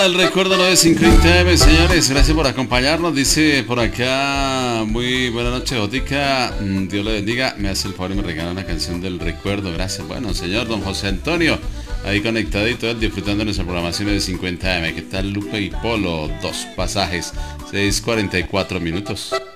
El recuerdo 950 AM, señores, gracias por acompañarnos. Dice por acá, muy buena noche, Botica. Dios le bendiga. Me hace el favor y me regala una canción del recuerdo. Gracias. Bueno, señor don José Antonio, ahí conectadito, él disfrutando de nuestra programación de 50 AM. ¿Qué tal Lupe y Polo? Dos pasajes, 6:44 minutos.